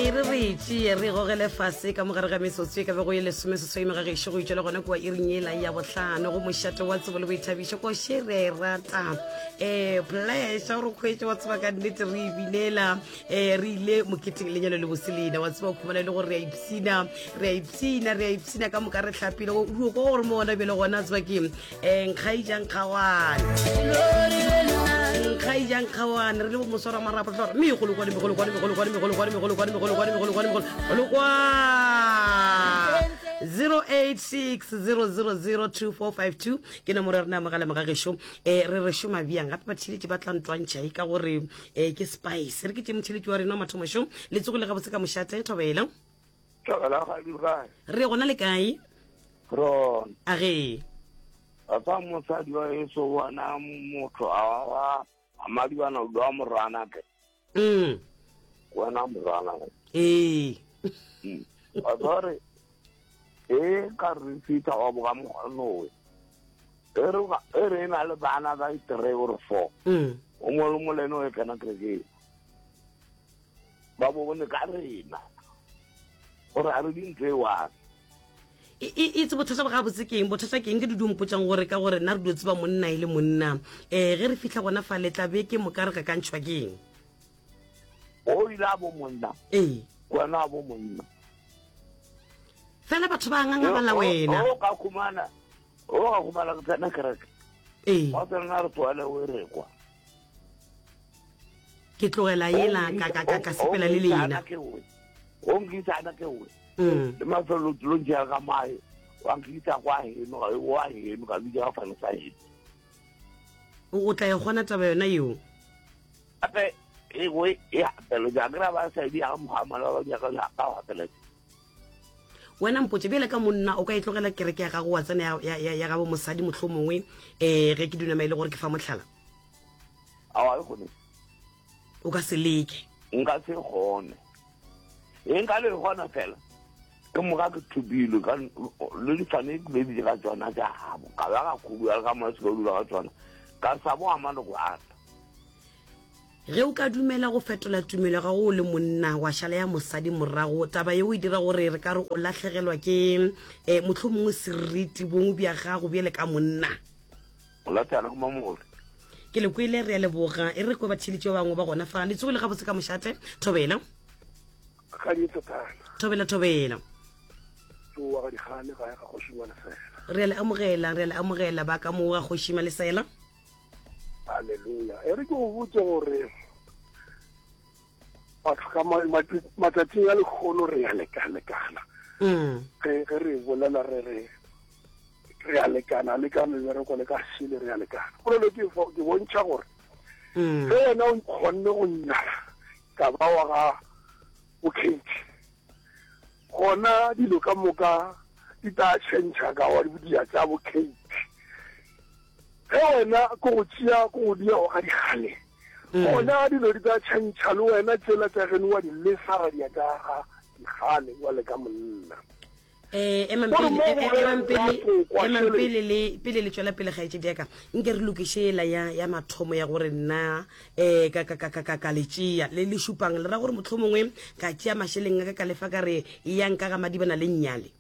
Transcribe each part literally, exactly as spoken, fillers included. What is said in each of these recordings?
e re re tšee re gogele fase ka mogare ga mesotse ka be go ye lesome seswai megagešo go itšwa le gona kua e reng ela ya bohlano go mošate wa tsebo le boithabišo ko še re rata um pleasure gore kgwetše wa tseba ka nnete re ebilela um re ile moketeng lenyalo le boselena wa tseba o khumana e le gore re a ipsina re a ipsina re a ipsina ka moka re tlhapile ko gore mo gona bele gona tseba ke um nkgaijang kgawane nkgaijang kgawane re le bo moswara marapo tlore mme egolokwane megolokwane megolokwane megolokwane megolokwane megolokwane megolokwane megolokwane zero eight six zero zero zero two four five two ke nomoro ya rena mogala mogagešo um re re šoma bjang gape batšheletši ba tla ntwantšha ka gore um ke spice re ke tše motšheletši wa rena wa mathomošo le tsogo le gabotse ka mošate thobela re gona le kae ron a ge a tsa mosadi wa eso wana motho a amadiwana o doa morana ke mm wana morana eh a tsare e ka re fita wa boga moganowe e re na le bana ba three or four mm o mo lo moleno e kana kreke ba bo bone ka rena ore a re dintse wa e itse bothata ga botse keng bothata keng ke dudumpotsang gore ka gore nna re dutse ba monna ile monna eh ge re fitla gona fa letla be ke mokare ka kantšhwa keng o ila bo monna eh wana bo monna fela batho ba nganga bala wena o ka kumana o ka kumana ka tsena kereke eh wa tsena re tswala o re kwa ke tlogela yela ka ka ka ka sepela le lena o ngisa na ke we mm le mafelo lo nja ka mai wa ngisa kwa heno ga wa heno ka bija fa na sai o tla e gona taba yona yo ape e we ya pelo ja gra ba sai dia Muhammad wa ja ka ya ka wa tele wena mpotse bele ka monna o ka itlogela kereke ya gago wa tsena ya ya ya ga bo mosadi mohlomongwe eh ge ke duna maile gore ke fa motlhala awa go ne o ka se leke nka se gone e nka le gona fela ke moga ke thubile ka le di fane ke be di ga tsona ja habo ka ba ga khubu ya ga mo se go dula ga tsona ka sa bo amana go ata ge o ka dumela go fetola tumelo ga go le monna wa shala ya mosadi morago taba ye o dira gore re ka re o lahlegelwa ke eh mohlomongwe seriti bongwe bja gago bjele ka monna o la tsana go mamole ke le kwele re le boga e re ko ba tšheletse ba bangwe ba gona fa le tsogile ga botse ka mošate thobela ka di tsotana thobela thobela so wa di khane ga ga go shimana fela re le amogela re le amogela ba ka mo ga go shima le sela haleluya e re go botse gore a ka matsatsi a le khono re ya lekana lekana mm ge ge re bolela re re re ya lekana le ka me re go le ka sile re ya lekana go le ke ke bontšha gore mm ge na o khonne go nna ka ba wa ga okay gona dilo ka moka di ta tšhentšha ka wa di dia tsa bo cake ge wena ko go tšea ko go dia ga di gale gona dilo di ta tšhentšha le wena tsela tsa geno wa di lesa ga dia ka ga di gale wa le ka monna eh emampele le pele le tswela pele ga e tšedi ka nke re lokishela ya ya mathomo ya gore nna eh ka ka ka ka ka le tšea le le šupang le ra gore motlhomongwe ka tšea masheleng ka ka lefa ka re yang ka ga madi bana le nnyale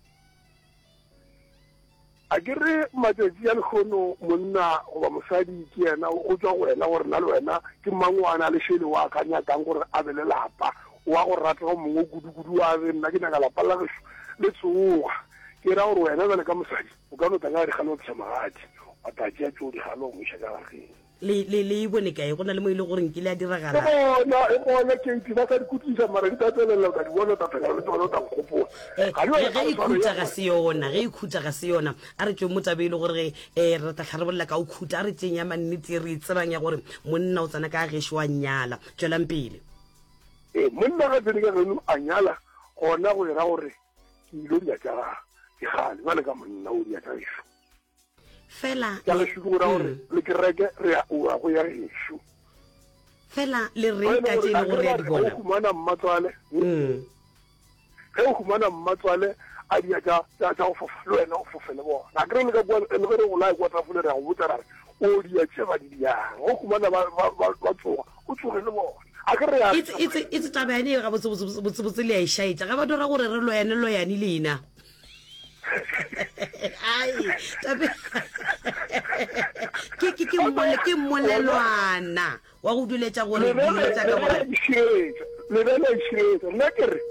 a ke re matsatsi a lekgono monna goba mosadi ke yena o tswa go wena gore na le wena ke mangwana le shele wa ka nyakang gore a be le lapa wa go rata go mongwe kudu-kudu wa re nna ke nyaka lapa la gešo le tsoga ke ra gore wena jale ka mosadi o ka no tanga di gano tsa magadi wa ta tšea tšeo di galo mo šaka gageng le le le bone kae go na le mo ile gore nkile a diragala bona e bona ke itse ba ka di kutlisa mara di tatselela ka di bona ta phela le tsona ta gopola ge ikhuta ga se yona ge ikhuta ga se yona a re tswe motsabele gore eh re ta tlharebolla ka o khuta a re tsenya mannete re tsebang ya gore monna o tsana ka gesho wa nyala tswelang pele eh monna ga tsene ka geno a nyala gona go dira gore ke ilo di tsa ke gale ba le ka monna o di tsa gesho fela ya le shukura gore le kereke re a o go ya gesho fela le re ka tsene gore ya di bona go mana mmatswale mm ge o humana mmatswale a dia tsa tsa go fofa le wena o fofele bona a gre le ka bua le gore go la go tla fule re go botsa re o dia tsheba di dia go humana ba ba tsoga o tsoge le bona a ke re ya it's it's it's taba ya ne ga botse botse botse le ya ishaitsa ga ba dora gore re lo yana lo yana lena ai tabe ke ke ke mmole ke mmolelwana wa go duletsa gore le duletsa ka gore le le le shit le ke re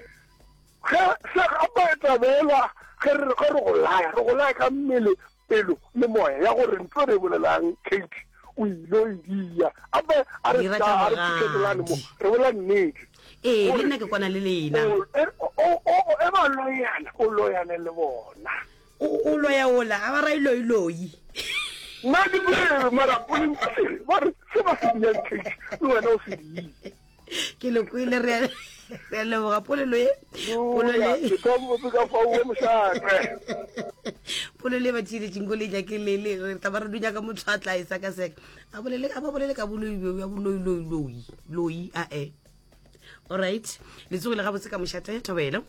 ga sa ga ba tabela ke re go go laya go laya ka mmele pelo le moya ya gore ntse re bolelang Kate o ilo idia abe a re ta re tshela mo re bola nnete eh le nna ke kwana le lena o o o e ba loyana o loyana le bona o lo ya ola a ba ra ilo iloi ma di bule mara pulin ba se ba se ya Kate lo wena o se di ke lo kwile re re le ga pole lo e pole le ke tomo ka fa o mo sa pole le ba tshile tsingole ja ke le le re ta ba re dunya ka motho a tla isa ka sek a bolele a ba bolele ka boloi ya boloi loi loi a e all right le tsogile ga botse ka moshate thobelo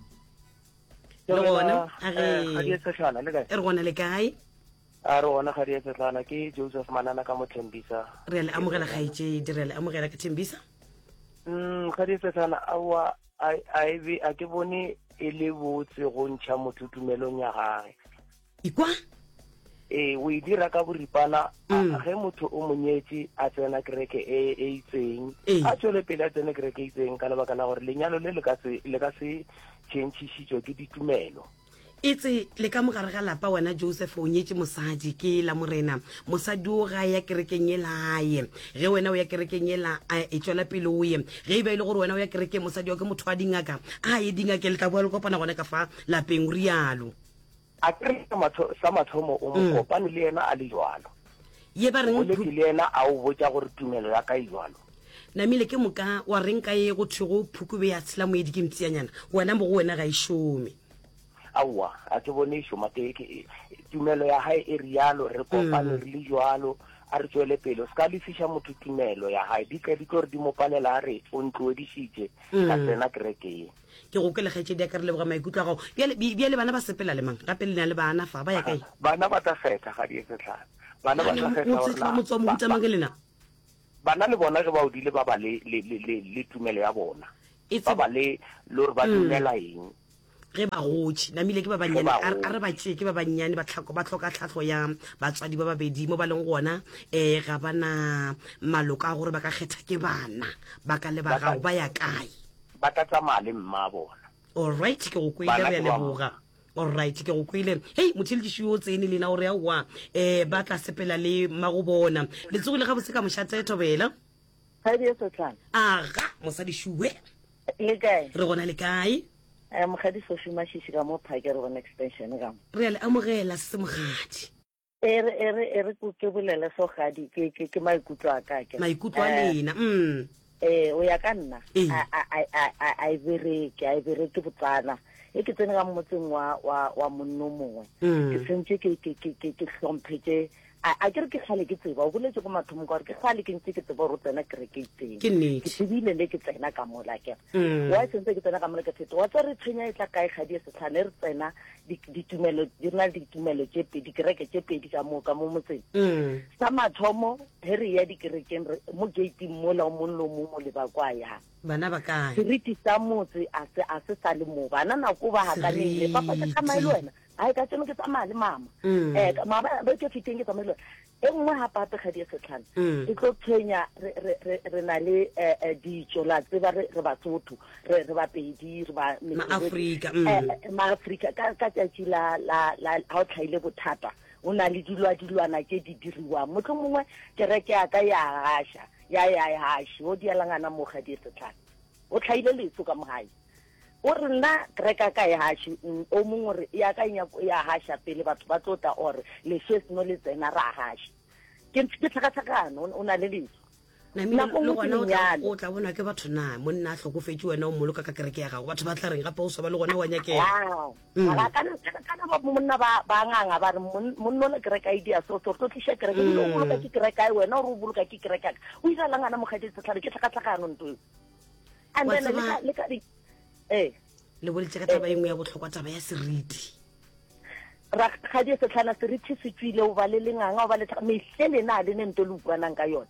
le gona a re ga di tsana le kae e re gona le kae a re ona ga di tsana ke Joseph Manana ka mo Thembisa re le amogela ga itse dire le amogela ka Thembisa mm ga di tsana awa ai ai be a ke bone e le botse go ntsha motutumelong ya gae ikwa eh o e dira ka boripana ge motho o monyetsi a tsena kereke e e itseng a tsole pele a tsena kereke e itseng ka lebaka la gore lenyalo le le ka se le ka se tšhentšhišitšwe ke ditumelo itse le ka mogare ga lapa wena Joseph o nyetse mosadi ke la morena mosadi o ga ya kerekeng e lae ge wena o ya kerekeng e la e tswela pele o ye ge e ba ile gore wena o ya kerekeng mosadi o ke motho wa dingaka a ye dingaka le tla bua le kopana gone ka fa lapeng rialo a ke sa mathomo o mo kopane le yena a le jwalo ye ba reng o le le yena a o botsa gore tumelo ya ka e jwalo namile ke moka wa reng ka ye go thego phukube ya tshela moedi ke mtsianyana wena mo go wena ga ishome awa a ke bone shoma ke tumelo ya hae e rialo re kopane re le jwalo a re tswele pele ska le fisha motho tumelo ya hae di ka di gore di mo panela re o ntlodisitse ka tsena kereke ke go ke le gaetse di ka re le boga maikutlo a go bia le bana ba sepela le mang gape le na le bana fa ba ya kae bana ba ta feta ga di etsetla bana ba ta feta gore mo tswa mo utsa mangelena bana le bona ke ba odile ba ba le le le tumelo ya bona ba ba le lor ba dumela eng ge ba gotse namile ke ba banyane a re ba tšee ke ba banyane ba tlhako ba tlhoka tlhatlho ya batswadi ba babedi mo ba leng gona um ga bana maloko a gore ba ka kgetha ke bana ba ka le ba gago ba ya kae ba ka tsamaya le mma bona all right ke go kwile re ya leboga all right ke go kwile hei motho le tšhiwo o tsene lena gore ya wa um ba tla sepela le mago bona le tsogile ga botse ka mošate thobela aga mosadi šuwe re gona le kae eh mogadi so shuma shishi ka mo phakere go extension ka re le amogela se mogadi ere ere ere ku ke bolele so gadi ke ke ke maikutlo a ka ke maikutlo a lena mm eh o ya ka nna a a a a bere ke a bere ke botsana e ke tsena ka motseng wa wa wa monno mongwe ke sentse ke ke ke ke hlomphetse a ke re ke khale ke tseba o boletse go mathomo ka gore ke khale ke ntse ke tseba go tsena kereke itseng ke tsebile le ke tsena ka mola ke wa sentse ke tsena ka mola ke tsetse wa tsare tshenya e tla kae khadi se tlhane re tsena ditumelo di na ditumelo tse pedi kereke tse pedi ka mo ka mo motseng sa mathomo here ya dikerekeng mo gate mola mo nlo mo mo le ba kwa ya bana ba kae seriti sa motse a se a se sa le mo bana na go ba ha ka le papa ka tsamaile wena ai ka tseno ke tsamaya le mama eh mama ba ke fiteng ke tsamaile e nngwe ha papa ga di se tlhana e tlo tshenya re re re na le di tsola tse ba re ba tsotho re re ba pedi re ba ma Africa ma Africa ka ka tšatši la la la ha o tlhaile bothata o na le dilwa dilwana ke di diriwa motho mongwe kereke ya ka ya gasha ya ya hashi o di alangana mo ga di se tlhana o tlhaile letso ka mohae o re nna kereka ka ya hashi o mongwe re ya ka nya ya hasha pele batho ba tlota or le shesi no le tsena ra hashi ke ke tlhakatlhakano o na le letso na mina le gona o tla bona ke batho na monna a hlokofetse wena o moloka ka kereke ya gago batho ba tla reng gape o soba le gona wa nyakela ga kana kana ba monna ba ba nganga ba re monna le kereka idea so so to tlisha kereke o boloka ke kereka wena o boloka ke kereka o ira langana mo gaditse tlhare ke tlhakatlhakano nto and then le ka eh le boletse ka taba engwe ya botlhokwa taba ya seriti ra ga di se tlhana seriti se tswile o ba le lenganga o ba le mehlele na le ne nto le utlwanang ka yona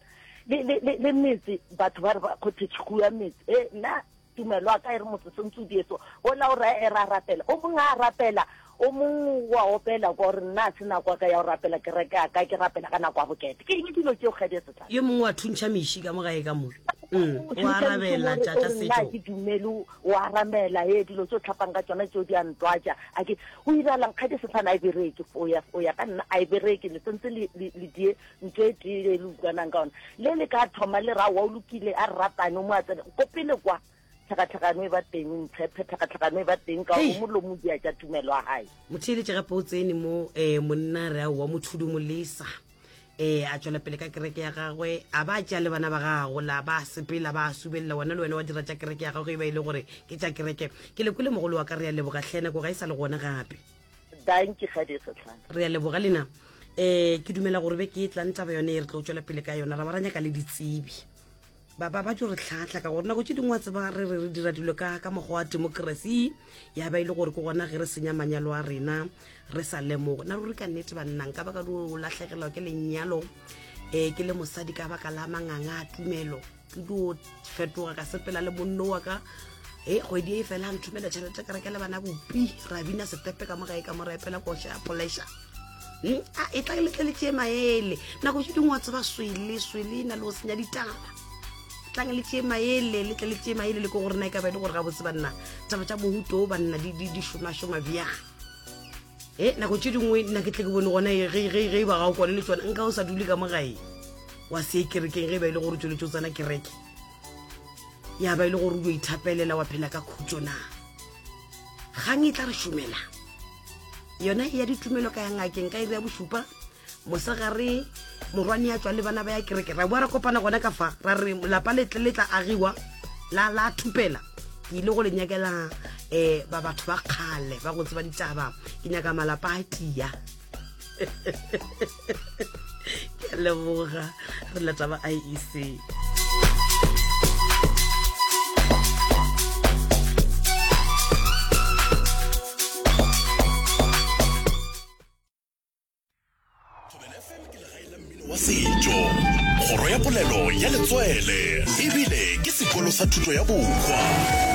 le metsi batho ba re ba khothe tshikuya metsi eh na tumelo a ka e re motho sentse dietso o la o ra e ra rapela o mong a rapela o mong wa opela gore nna tsena kwa ka ya o rapela ke reka ka ke rapela kana kwa bokete ke eng dilo tse o kgedetse tsa yo mongwe wa thuntsha mishi ka mogae ka mo o arabela tata setso ke dumelo o aramela he dilo tse tlhapang ka tsona tse di antwaja a ke o iralang kgede se tsana a bereke o ya o ya ka nna a bereke le tsentse le le die ntwe di le ukana ka ona le le ka thoma le ra wa lukile a ratane mo a tsena go pele kwa tlhakatlhakano e ba teng tshepe tlhakatlhakano e ba teng ka go mo lo mo dia tsa tumelo a hae mothile tse gape o tsene mo eh monna re wa mothudumolesa eh a tswela pele ka kereke ya gagwe a ba tja le bana ba gago la ba sepela ba subella wena le wena wa dira tsa kereke ya gagwe e ba ile gore ke tsa kereke ke le kule mogolo wa ka re ya leboga hlena go ga isa le gona gape danki gadi setlan re ya leboga lena eh ke dumela gore be ke tla ntaba yone re tlo tswela pele ka yona ra baranya ka le ditsebi ba ba ba tlo re tlhatla ka gore nako tse dingwe tse ba re re dira dilo ka ka mogwa wa democracy ya ba ile gore go gona ge re senya manyalo a rena re sa lemoga na re ka nnete ba nnang ka baka do latlhegelwa ke lenyalo eh ke le mosadi ka baka la manganga a tumelo ke do fetoga ka sepela le bonno wa ka eh go di e fela nthumela tšhelete ka rekela bana bopi ra bina setepe ka mogae ka mo ra epela go sha polesha a e tla le tletse maele nako tse dingwe tse ba swele swele na le o senya ditaba tlang le tse maele le tle le tse maele le go gore na ka ba le gore ga botse banna taba tsa mohuto banna di di shoma shoma bia eh na go tse dingwe nna ke tle ke bone gona ge ge ge ba ga go le tsona nka o sa dule ka mogae wa se kerekeng ge ba ile gore tsole tsona kereke ya ba ile gore o ithapelela wa phela ka khutsona gang e tla re shumela yona ya ditumelo ka yang akeng ka ire ya boshupa mosagare morwani ya tswa le bana ba ya kereke ra bua ra kopana gona ka fa ra re lapa le tle tla agiwa la la thupela ke ile go le nyakela eh ba batho ba khale ba go tseba ditaba ke nyaka malapa a tia ke le boga re la taba a ise wa setšo kgoro ya polelo ya letswele ebile ke sekolo sa thuto ya bokgwa.